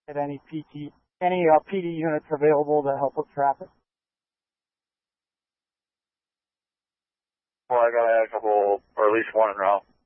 Get any PD units available to help with traffic? Well, I got a couple, or at least one en route.